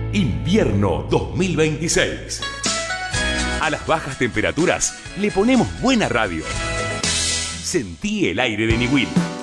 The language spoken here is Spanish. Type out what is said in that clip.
Invierno 2026. A las bajas temperaturas le ponemos buena radio. Sentí el aire de Niwil.